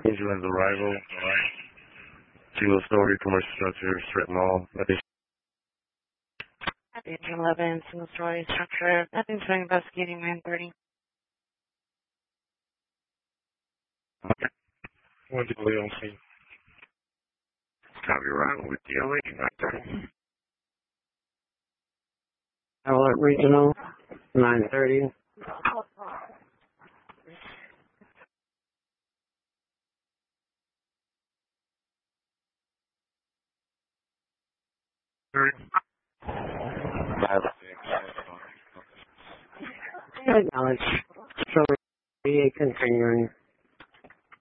Angelin's arrival. Kilo story, commercial structure, strip mall. Engine 11, single story structure. Nothing showing investigating 930. Okay. One to Leon C. Copy arrival with DOA 930. Alert Regional 930. Acknowledge. Show me continuing.